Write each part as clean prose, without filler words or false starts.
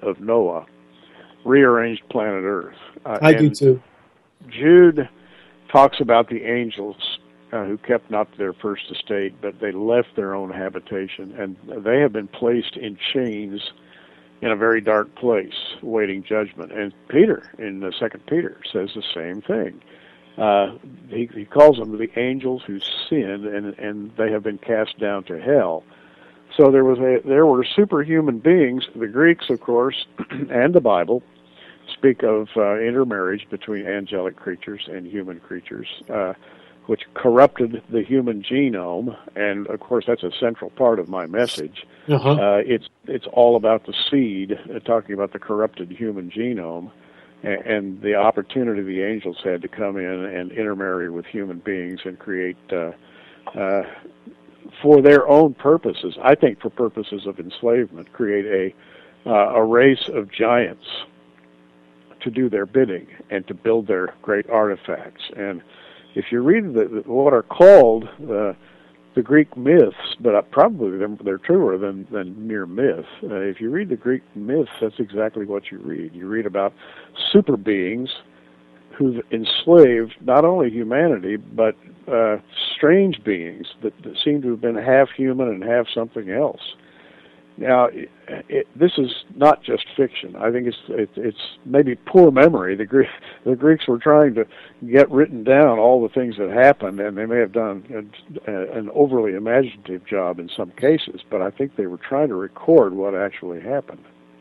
of Noah rearranged planet Earth. I do too. Jude talks about the angels who kept not their first estate, but they left their own habitation, and they have been placed in chains in a very dark place, awaiting judgment. And Peter, in the 2 Peter, says the same thing. He calls them the angels who sinned, and they have been cast down to hell. So there were superhuman beings. The Greeks, of course, and the Bible speak of intermarriage between angelic creatures and human creatures, which corrupted the human genome. And of course, that's a central part of my message. It's all about the seed, talking about the corrupted human genome, and the opportunity the angels had to come in and intermarry with human beings and create, for their own purposes, I think for purposes of enslavement, create a race of giants to do their bidding and to build their great artifacts. And if you read what are called the Greek myths, but probably they're truer than mere myth. If you read the Greek myths, that's exactly what you read. You read about super beings who've enslaved not only humanity, but strange beings that seem to have been half human and half something else. Now, this is not just fiction. I think it's maybe poor memory. The Greeks were trying to get written down all the things that happened, and they may have done an overly imaginative job in some cases, but I think they were trying to record what actually happened.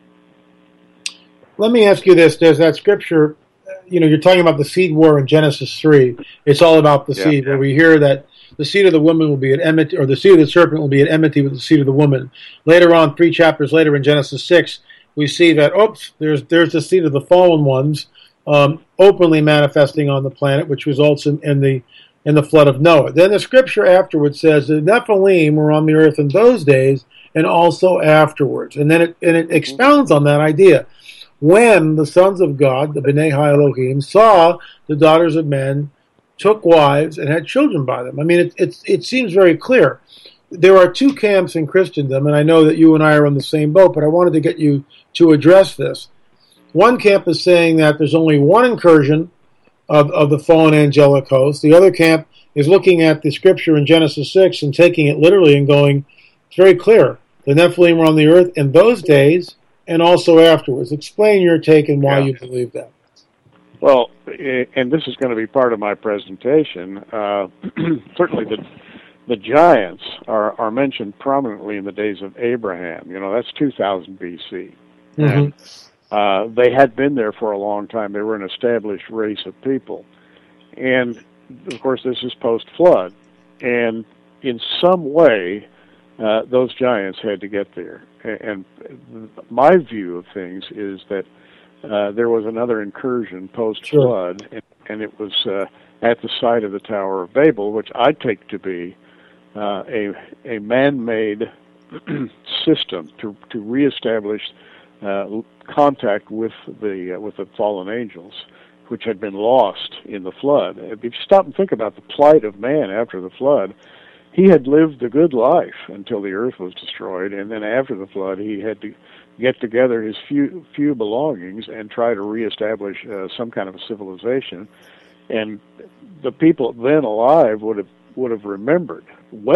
Let me ask you this. There's that scripture, you're talking about the seed war in Genesis 3. It's all about the seed, where we hear that the seed of the woman will be at enmity, or the seed of the serpent will be at enmity with the seed of the woman. Later on, 3 chapters later in Genesis 6, we see that, there's the seed of the fallen ones openly manifesting on the planet, which results in the flood of Noah. Then the scripture afterwards says the Nephilim were on the earth in those days and also afterwards. And then it expounds on that idea. When the sons of God, the B'nai Elohim, saw the daughters of men, took wives, and had children by them. I mean, it seems very clear. There are 2 camps in Christendom, and I know that you and I are on the same boat, but I wanted to get you to address this. One camp is saying that there's only one incursion of the fallen angelic host. The other camp is looking at the scripture in Genesis 6 and taking it literally and going, it's very clear. The Nephilim were on the earth in those days and also afterwards. Explain your take and why you believe that. Well, and this is going to be part of my presentation. Certainly the giants are mentioned prominently in the days of Abraham. That's 2000 BC. And they had been there for a long time. They were an established race of people. And, of course, this is post-flood. And in some way, those giants had to get there. And my view of things is that there was another incursion post-flood, and it was at the site of the Tower of Babel, which I take to be a man-made system to reestablish contact with the fallen angels, which had been lost in the flood. If you stop and think about the plight of man after the flood, he had lived a good life until the earth was destroyed, and then after the flood, he had to get together his few belongings and try to reestablish some kind of a civilization. And the people then alive would have remembered,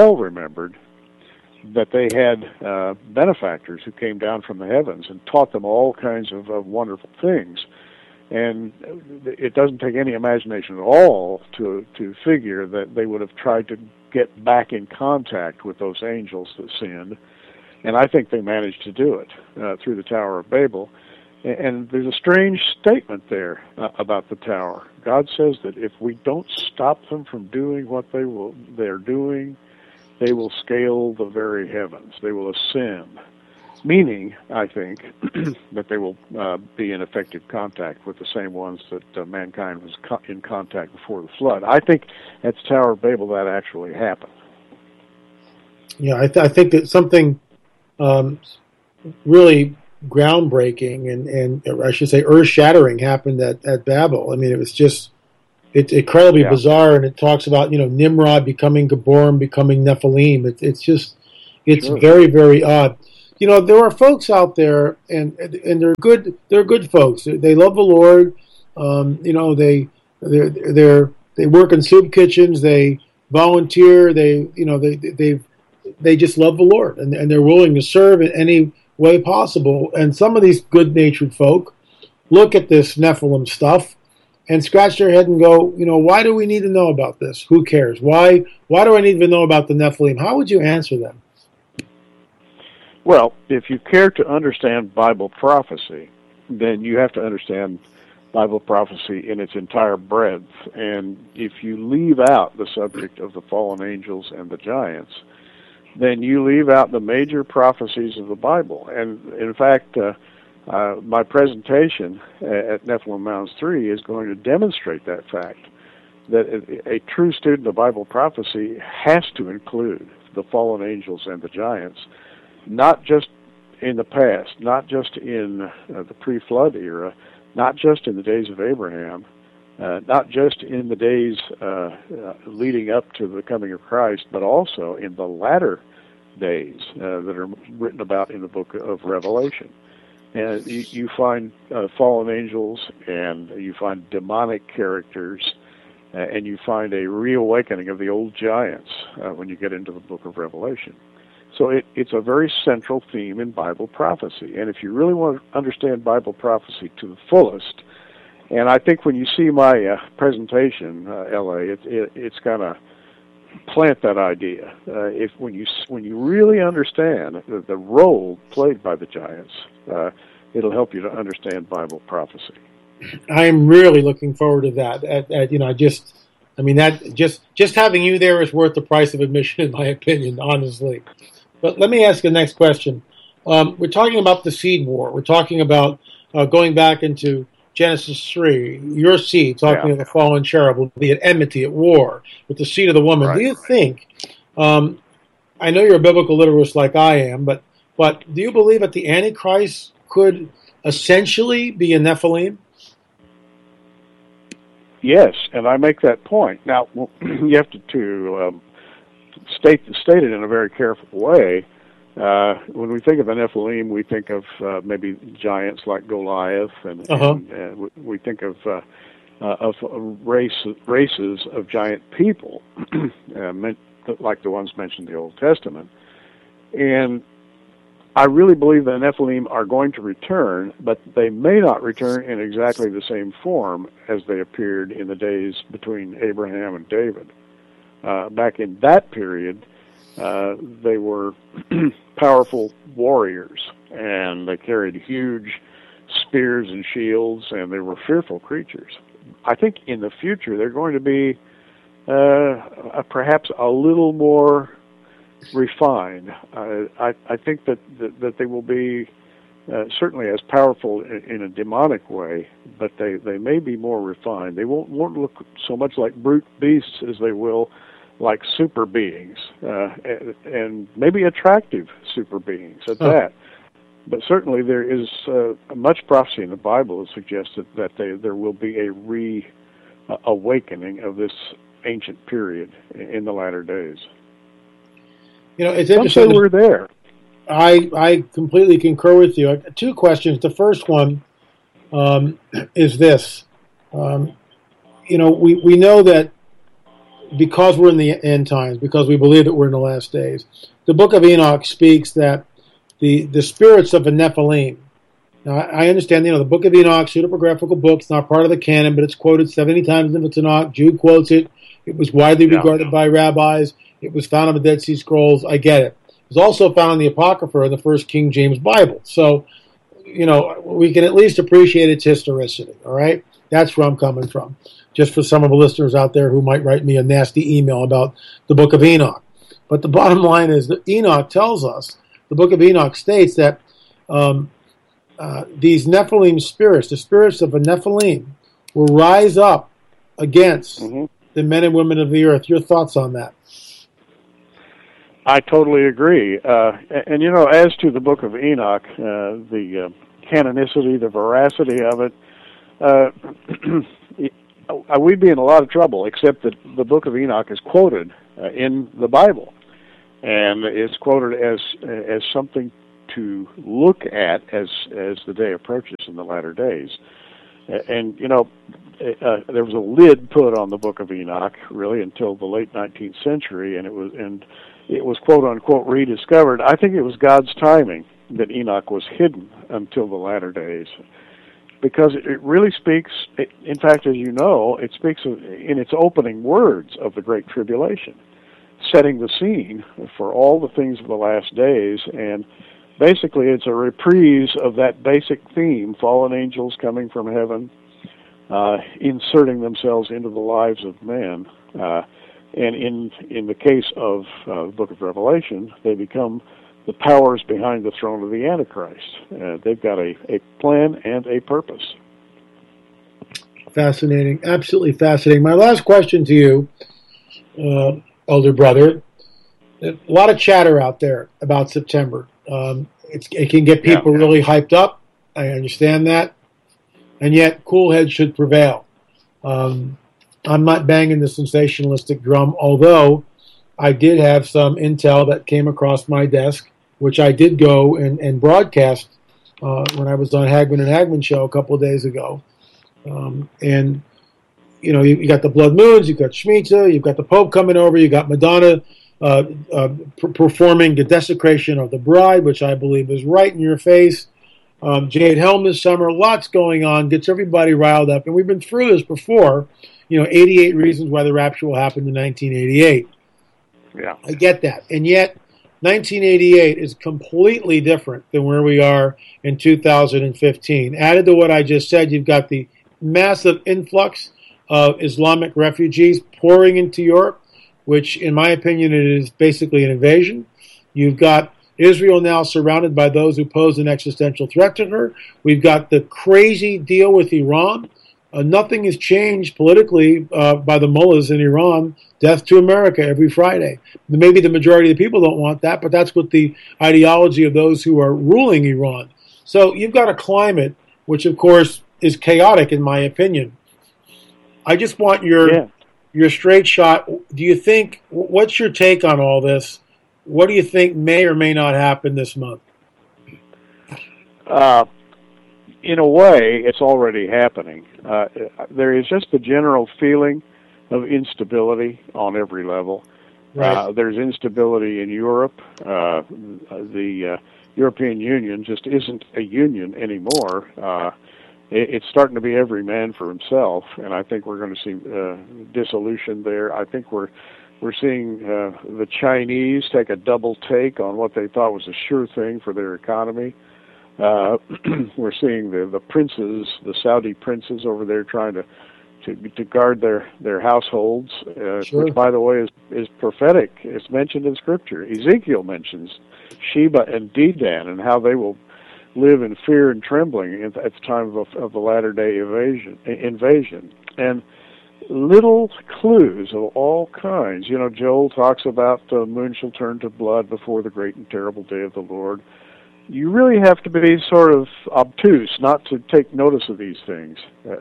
that they had benefactors who came down from the heavens and taught them all kinds of wonderful things. And it doesn't take any imagination at all to figure that they would have tried to get back in contact with those angels that sinned. And I think they managed to do it through the Tower of Babel. And there's a strange statement there about the tower. God says that if we don't stop them from doing what they're doing, they will scale the very heavens. They will ascend. Meaning, I think, that they will be in effective contact with the same ones that mankind was in contact before the flood. I think at the Tower of Babel that actually happened. Yeah, I think that something really groundbreaking and I should say earth-shattering happened at Babel. I mean, it was just it's incredibly bizarre, and it talks about Nimrod becoming Geborim, becoming Nephilim. It's very, very odd. there are folks out there, and they're good. They're good folks. They love the Lord. They work in soup kitchens. They volunteer. They just love the Lord, and they're willing to serve in any way possible. And some of these good-natured folk look at this Nephilim stuff and scratch their head and go, why do we need to know about this? Who cares? Why do I need to know about the Nephilim? How would you answer them? Well, if you care to understand Bible prophecy, then you have to understand Bible prophecy in its entire breadth. And if you leave out the subject of the fallen angels and the giants, then you leave out the major prophecies of the Bible. And in fact, my presentation at Nephilim Mounds 3 is going to demonstrate that fact, that a true student of Bible prophecy has to include the fallen angels and the giants, not just in the past, not just in the pre-flood era, not just in the days of Abraham, not just in the days leading up to the coming of Christ, but also in the latter days that are written about in the book of Revelation. And you find fallen angels, and you find demonic characters, and you find a reawakening of the old giants when you get into the book of Revelation. So it's a very central theme in Bible prophecy. And if you really want to understand Bible prophecy to the fullest, and I think when you see my presentation, L.A., it's going to plant that idea. When you really understand the role played by the giants, it'll help you to understand Bible prophecy. I'm really looking forward to that. Just having you there is worth the price of admission, in my opinion, honestly. But let me ask the next question. We're talking about the seed war. We're talking about going back into Genesis 3, your seed, talking of the fallen cherub, will be at enmity, at war with the seed of the woman. Right. Do you think, I know you're a biblical literalist like I am, but do you believe that the Antichrist could essentially be a Nephilim? Yes, and I make that point. Now, you have to state it in a very careful way. When we think of the Nephilim, we think of maybe giants like Goliath, and we think of races of giant people, like the ones mentioned in the Old Testament. And I really believe the Nephilim are going to return, but they may not return in exactly the same form as they appeared in the days between Abraham and David. Back in that period, they were powerful warriors, and they carried huge spears and shields, and they were fearful creatures. I think in the future they're going to be perhaps a little more refined. I think that they will be certainly as powerful in a demonic way, but they may be more refined. They won't look so much like brute beasts as they will like super beings, and maybe attractive super beings at that. But certainly there is much prophecy in the Bible that suggests that there will be a reawakening of this ancient period in the latter days. It's interesting. Some say we're there. I completely concur with you. Two questions. The first one is this. We know that because we're in the end times, because we believe that we're in the last days, the book of Enoch speaks that the spirits of the Nephilim. Now, I understand, the book of Enoch, pseudepigraphical book, it's not part of the canon, but it's quoted 70 times in the Tanakh. Jude quotes it. It was widely regarded by rabbis. It was found on the Dead Sea Scrolls. I get it. It was also found in the Apocrypha in the First King James Bible. So, we can at least appreciate its historicity, all right? That's where I'm coming from. Just for some of the listeners out there who might write me a nasty email about the book of Enoch. But the bottom line is that Enoch tells us, the book of Enoch states that these Nephilim spirits, the spirits of a Nephilim, will rise up against the men and women of the earth. Your thoughts on that? I totally agree. And as to the book of Enoch, the canonicity, the veracity of it, we'd be in a lot of trouble, except that the book of Enoch is quoted in the Bible, and it's quoted as something to look at as the day approaches in the latter days. And there was a lid put on the Book of Enoch really until the late 19th century, and it was quote unquote rediscovered. I think it was God's timing that Enoch was hidden until the latter days, because it really speaks. In fact, as you know, it speaks in its opening words of the Great Tribulation, setting the scene for all the things of the last days. And basically, it's a reprise of that basic theme: fallen angels coming from heaven, inserting themselves into the lives of men. And in the case of the Book of Revelation, they become the powers behind the throne of the Antichrist. They've got a plan and a purpose. Fascinating. Absolutely fascinating. My last question to you, elder brother. A lot of chatter out there about September. It can get people really hyped up. I understand that. And yet, cool heads should prevail. I'm not banging the sensationalistic drum, although I did have some intel that came across my desk, which I did go and broadcast when I was on Hagman and Hagman show a couple of days ago. And, you got the blood moons, you've got Shemitah, you've got the Pope coming over, you got Madonna performing the desecration of the bride, which I believe is right in your face. Jade Helm this summer, lots going on, gets everybody riled up. And we've been through this before, 88 reasons why the rapture will happen in 1988. Yeah. I get that. And yet, 1988 is completely different than where we are in 2015. Added to what I just said, you've got the massive influx of Islamic refugees pouring into Europe, which, in my opinion, it is basically an invasion. You've got Israel now surrounded by those who pose an existential threat to her. We've got the crazy deal with Iran. Nothing has changed politically by the mullahs in Iran. Death to America every Friday. Maybe the majority of the people don't want that, but that's what the ideology of those who are ruling Iran. So you've got a climate which, of course, is chaotic in my opinion. I just want your straight shot. Do you think, what's your take on all this? What do you think may or may not happen this month? In a way, it's already happening. There is just a general feeling of instability on every level. Right. There's instability in Europe. The European Union just isn't a union anymore. It's starting to be every man for himself, and I think we're going to see dissolution there. I think we're seeing the Chinese take a double take on what they thought was a sure thing for their economy. We're seeing the princes, the Saudi princes over there trying to guard their households, Sure. which, by the way, is prophetic. It's mentioned in Scripture. Ezekiel mentions Sheba and Dedan and how they will live in fear and trembling at the time of the latter-day invasion. And little clues of all kinds. Joel talks about the moon shall turn to blood before the great and terrible day of the Lord. You really have to be sort of obtuse not to take notice of these things.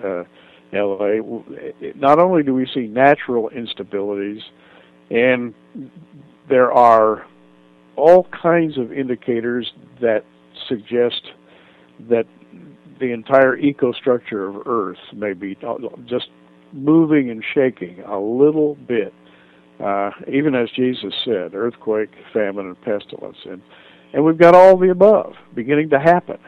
L.A. Not only do we see natural instabilities, and there are all kinds of indicators that suggest that the entire ecostructure of Earth may be just moving and shaking a little bit, even as Jesus said, earthquake, famine, and pestilence. And we've got all the above beginning to happen.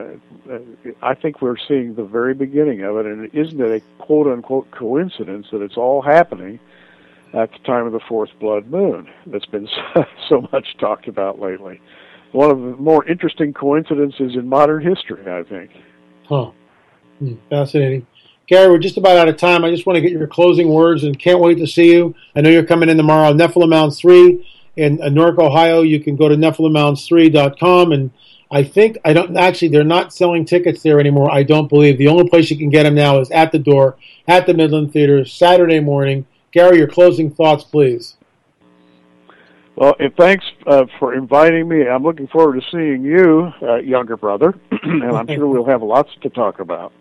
I think we're seeing the very beginning of it, and isn't it a quote-unquote coincidence that it's all happening at the time of the fourth blood moon that's been so much talked about lately? One of the more interesting coincidences in modern history, I think. Huh. Fascinating. Gary, we're just about out of time. I just want to get your closing words and can't wait to see you. I know you're coming in tomorrow. Nephilim Mounds 3 in Newark, Ohio. You can go to NephilimMounds3.com, and they're not selling tickets there anymore, I don't believe. The only place you can get them now is at the door, at the Midland Theater, Saturday morning. Gary, your closing thoughts, please. Well, and thanks for inviting me. I'm looking forward to seeing you, younger brother, and I'm sure we'll have lots to talk about.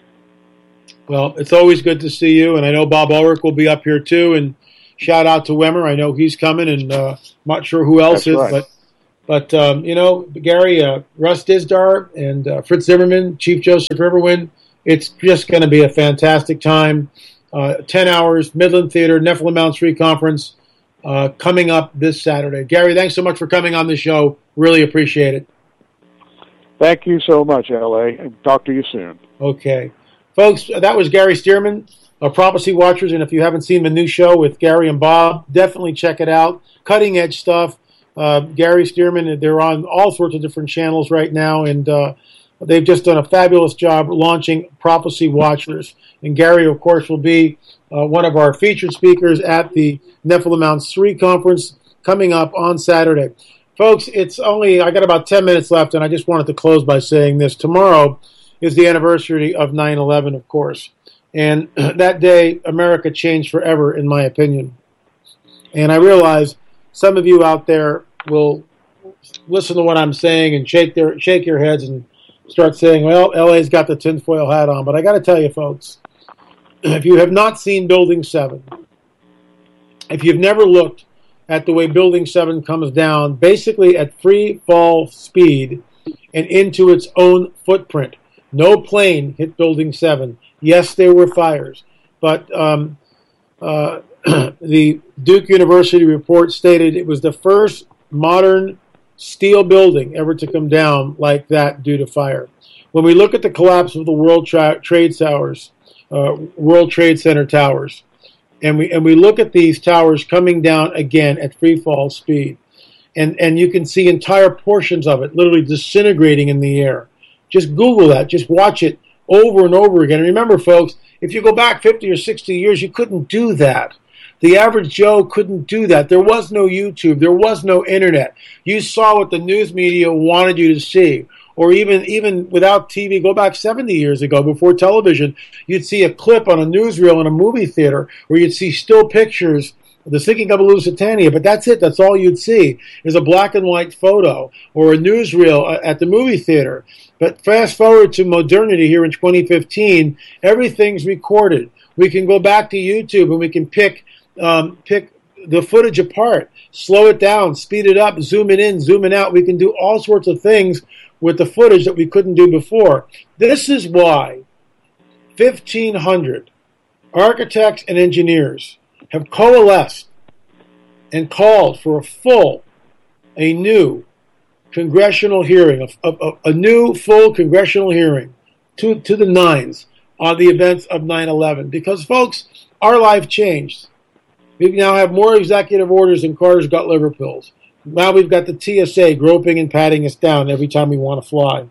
Well, it's always good to see you, and I know Bob Ulrich will be up here too, and shout out to Wemmer. I know he's coming, and I'm not sure who else That's is, right. but But, Gary, Russ Dizdar and Fritz Zimmerman, Chief Joseph Riverwind, it's just going to be a fantastic time. 10 hours, Midland Theater, Nephilim Mountain Street Conference, coming up this Saturday. Gary, thanks so much for coming on the show. Really appreciate it. Thank you so much, L.A. Talk to you soon. Okay. Folks, that was Gary Stearman of Prophecy Watchers, and if you haven't seen the new show with Gary and Bob, definitely check it out. Cutting edge stuff. Gary Stearman, they're on all sorts of different channels right now, and they've just done a fabulous job launching Prophecy Watchers. And Gary, of course, will be one of our featured speakers at the Nephilim Mount 3 conference coming up on Saturday. Folks, I got about 10 minutes left, and I just wanted to close by saying this. Tomorrow is the anniversary of 9/11, of course. And that day, America changed forever, in my opinion. And I realize some of you out there will listen to what I'm saying and shake your heads and start saying, well, LA's got the tinfoil hat on. But I got to tell you, folks, if you have not seen Building 7, if you've never looked at the way Building 7 comes down, basically at free fall speed and into its own footprint. No plane hit Building 7. Yes, there were fires, but the Duke University report stated it was the first modern steel building ever to come down like that due to fire. When we look at the collapse of the World Trade Center towers, and we look at these towers coming down again at free fall speed, and you can see entire portions of it literally disintegrating in the air. Just Google that. Just watch it over and over again. And remember, folks, if you go back 50 or 60 years, you couldn't do that. The average Joe couldn't do that. There was no YouTube. There was no internet. You saw what the news media wanted you to see. Or even without TV, go back 70 years ago, before television, you'd see a clip on a newsreel in a movie theater, or you'd see still pictures of the sinking of the Lusitania, but that's it. That's all you'd see is a black and white photo or a newsreel at the movie theater. But fast forward to modernity here in 2015, everything's recorded. We can go back to YouTube and we can pick the footage apart, slow it down, speed it up, zoom it in, zoom it out. We can do all sorts of things with the footage that we couldn't do before. This is why 1,500 architects and engineers have coalesced and called for a new congressional hearing, a new full congressional hearing to the nines on the events of 9/11. Because, folks, our life changed. We now have more executive orders than Carter's got liver pills. Now we've got the TSA groping and patting us down every time we want to fly.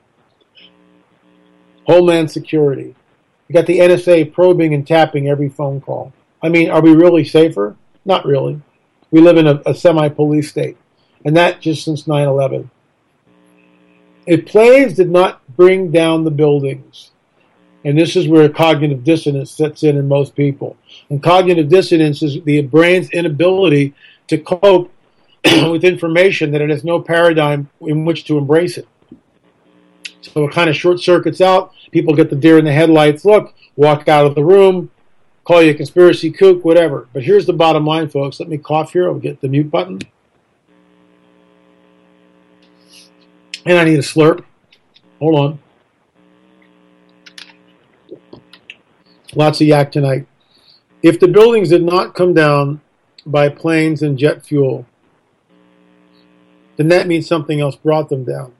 Homeland Security. We got the NSA probing and tapping every phone call. I mean, are we really safer? Not really. We live in a semi-police state. And that just since 9/11. If planes did not bring down the buildings, and this is where cognitive dissonance sets in most people. And cognitive dissonance is the brain's inability to cope with information that it has no paradigm in which to embrace it. So it kind of short circuits out. People get the deer in the headlights look, walk out of the room, call you a conspiracy kook, whatever. But here's the bottom line, folks. Let me cough here. I'll get the mute button. And I need a slurp. Hold on. Lots of yak tonight. If the buildings did not come down by planes and jet fuel, then that means something else brought them down.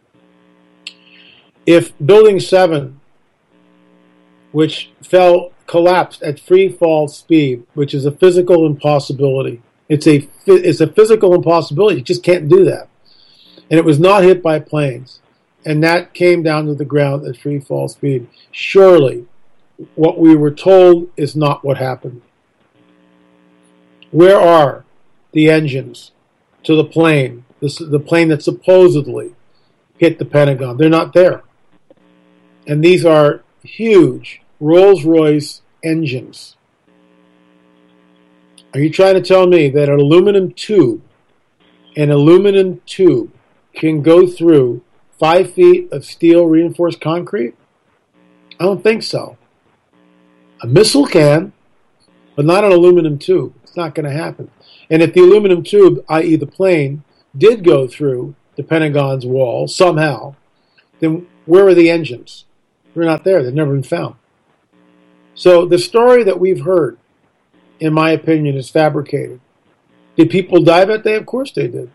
If Building 7, which collapsed at free fall speed, which is a physical impossibility, it's a physical impossibility. You just can't do that. And it was not hit by planes. And that came down to the ground at free fall speed. Surely, what we were told is not what happened. Where are the engines to the plane? The plane that supposedly hit the Pentagon. They're not there. And these are huge Rolls-Royce engines. Are you trying to tell me that an aluminum tube can go through 5 feet of steel reinforced concrete? I don't think so. A missile can, but not an aluminum tube. It's not going to happen. And if the aluminum tube, i.e. the plane, did go through the Pentagon's wall somehow, then where are the engines? They're not there. They've never been found. So the story that we've heard, in my opinion, is fabricated. Did people die that day? Of course they did.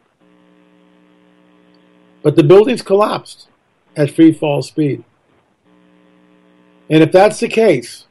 But the buildings collapsed at free fall speed. And if that's the case,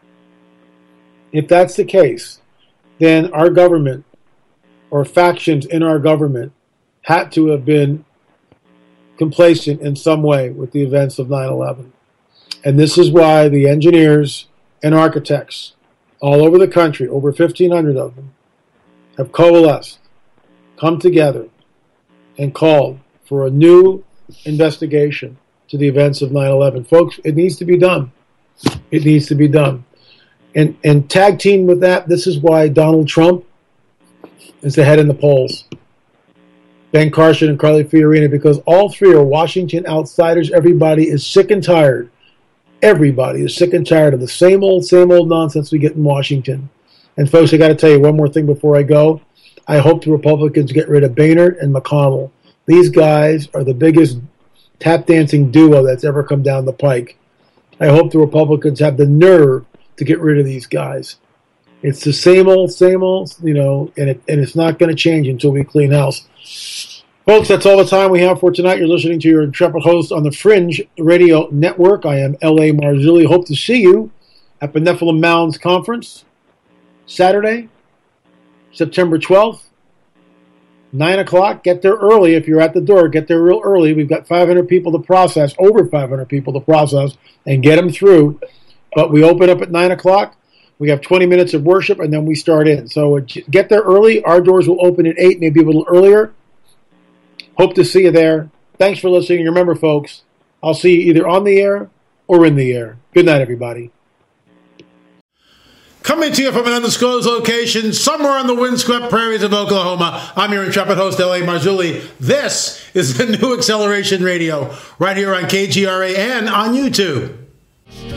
then our government or factions in our government had to have been complacent in some way with the events of 9/11. And this is why the engineers and architects all over the country, over 1,500 of them, have coalesced, come together, and called for a new investigation to the events of 9/11. Folks, it needs to be done. It needs to be done. And tag team with that, this is why Donald Trump is the head in the polls. Ben Carson and Carly Fiorina, because all three are Washington outsiders. Everybody is sick and tired. Everybody is sick and tired of the same old nonsense we get in Washington. And folks, I got to tell you one more thing before I go. I hope the Republicans get rid of Boehner and McConnell. These guys are the biggest tap dancing duo that's ever come down the pike. I hope the Republicans have the nerve to get rid of these guys. It's the same old, and it's not going to change until we clean house. Folks, that's all the time we have for tonight. You're listening to your intrepid host on the Fringe Radio Network. I am L.A. Marzulli. Hope to see you at the Nephilim Mounds Conference, Saturday, September 12th, 9 o'clock. Get there early. If you're at the door, get there real early. We've got 500 people to process, over 500 people to process, and get them through. But we open up at 9 o'clock. We have 20 minutes of worship, and then we start in. So get there early. Our doors will open at 8, maybe a little earlier. Hope to see you there. Thanks for listening. And remember, folks, I'll see you either on the air or in the air. Good night, everybody. Coming to you from an undisclosed location somewhere on the windswept prairies of Oklahoma, I'm your intrepid host, L.A. Marzulli. This is the New Acceleration Radio, right here on KGRA and on YouTube.